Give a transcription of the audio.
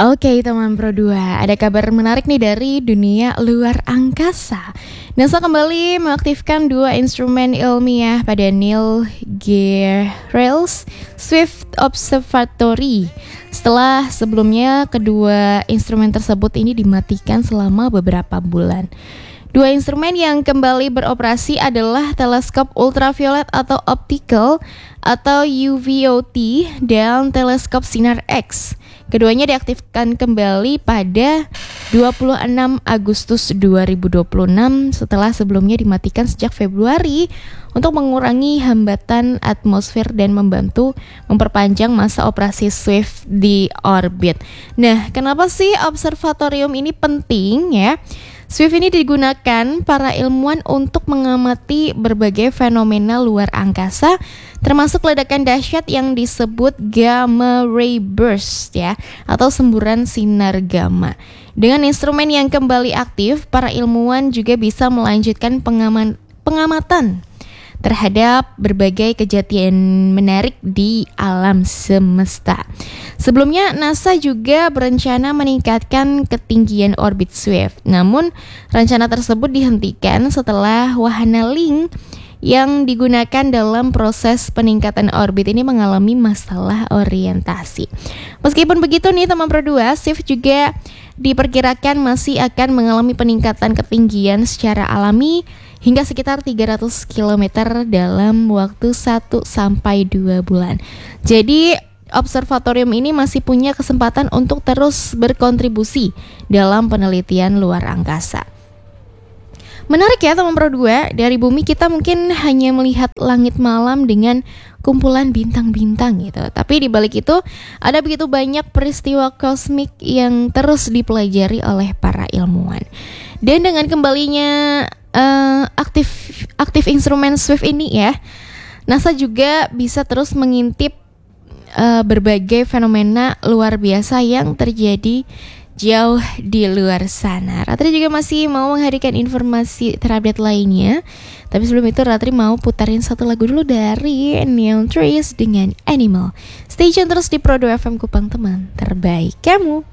Oke teman Pro 2, ada kabar menarik nih dari dunia luar angkasa. NASA kembali mengaktifkan dua instrumen ilmiah pada Neil Gehrels Swift Observatory. Setelah sebelumnya kedua instrumen tersebut ini dimatikan selama beberapa bulan. Dua instrumen yang kembali beroperasi adalah teleskop ultraviolet atau optical atau UVOT dan teleskop sinar X. Keduanya diaktifkan kembali pada 26 Agustus 2026 setelah sebelumnya dimatikan sejak Februari untuk mengurangi hambatan atmosfer dan membantu memperpanjang masa operasi Swift di orbit. Nah, kenapa sih observatorium ini penting ya? Swift ini digunakan para ilmuwan untuk mengamati berbagai fenomena luar angkasa, termasuk ledakan dahsyat yang disebut gamma ray burst ya, atau semburan sinar gamma. Dengan instrumen yang kembali aktif, para ilmuwan juga bisa melanjutkan pengamatan terhadap berbagai kejadian menarik di alam semesta. Sebelumnya, NASA juga berencana meningkatkan ketinggian orbit Swift. Namun, rencana tersebut dihentikan setelah wahana Link yang digunakan dalam proses peningkatan orbit ini mengalami masalah orientasi. Meskipun begitu nih teman Pro 2, Swift juga diperkirakan masih akan mengalami peningkatan ketinggian secara alami hingga sekitar 300 km dalam waktu 1-2 bulan. Jadi observatorium ini masih punya kesempatan untuk terus berkontribusi dalam penelitian luar angkasa. Menarik ya teman Pro 2, dari bumi kita mungkin hanya melihat langit malam dengan kumpulan bintang-bintang gitu. Tapi di balik itu ada begitu banyak peristiwa kosmik yang terus dipelajari oleh para ilmuwan. Dan dengan kembalinya aktif instrumen Swift ini ya, NASA juga bisa terus mengintip berbagai fenomena luar biasa yang terjadi jauh di luar sana. Ratri juga masih mau menghadirkan informasi terupdate lainnya. Tapi sebelum itu Ratri mau putarin satu lagu dulu dari Neon Trees dengan Animal. Stay tune terus di Pro 2 FM Kupang teman terbaik kamu.